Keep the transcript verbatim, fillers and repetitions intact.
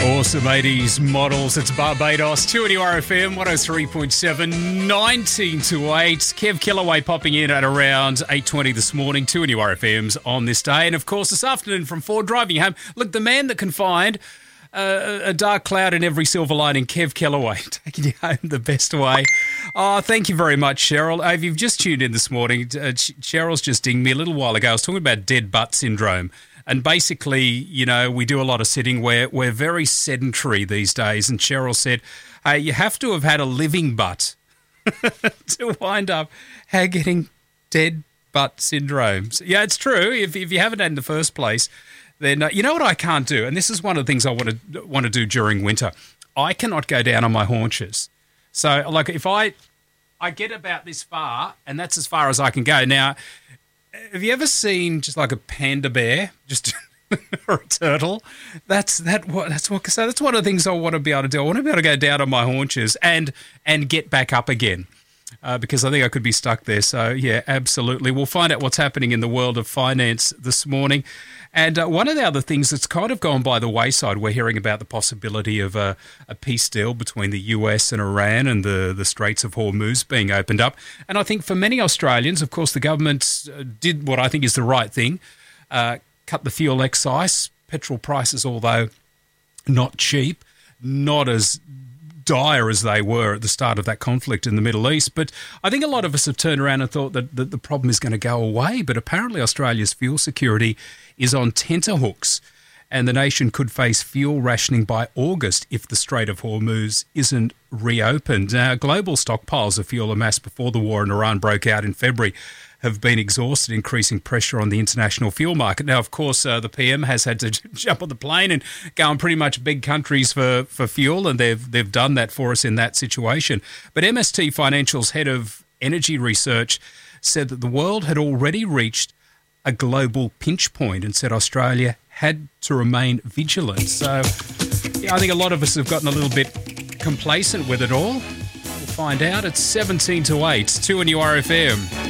Awesome eighties models. It's Barbados, two N U R F M, one oh three point seven, nineteen to eight. Kev Kellaway popping in at around eight twenty this morning, two N U R F M's on this day. And, of course, this afternoon from Ford, driving home. Look, the man that can find uh, a dark cloud in every silver lining, Kev Kellaway, taking you home the best way. Oh, thank you very much, Cheryl. If you've just tuned in this morning, uh, Cheryl's just dinged me a little while ago. I was talking about dead butt syndrome. And basically, you know, we do a lot of sitting. We're, we're very sedentary these days. And Cheryl said, hey, you have to have had a living butt to wind up getting dead butt syndromes. Yeah, it's true. If, if you haven't had in the first place, then uh, you know what I can't do? And this is one of the things I want to want to do during winter. I cannot go down on my haunches. So, like, if I I get about this far, and that's as far as I can go. Now, have you ever seen just like a panda bear, just or a turtle? That's that. What that's what. So that's one of the things I want to be able to do. I want to be able to go down on my haunches and and get back up again, uh, because I think I could be stuck there. So yeah, absolutely. We'll find out what's happening in the world of finance this morning. And uh, one of the other things that's kind of gone by the wayside, we're hearing about the possibility of a, a peace deal between the U S and Iran and the, the Straits of Hormuz being opened up. And I think for many Australians, of course, the government uh, did what I think is the right thing, uh, cut the fuel excise, petrol prices, although not cheap, not as dire as they were at the start of that conflict in the Middle East. But I think a lot of us have turned around and thought that, that the problem is going to go away. But apparently Australia's fuel security is on tenterhooks, and the nation could face fuel rationing by August if the Strait of Hormuz isn't reopened. Now, global stockpiles of fuel amassed before the war in Iran broke out in February have been exhausted, increasing pressure on the international fuel market. Now, of course, uh, the P M has had to jump on the plane and go and pretty much beg countries for, for fuel, and they've they've done that for us in that situation. But M S T Financial's head of energy research said that the world had already reached a global pinch point and said Australia had to remain vigilant. So, yeah, I think a lot of us have gotten a little bit complacent with it all. We'll find out. It's seventeen to eight, two N U R F M.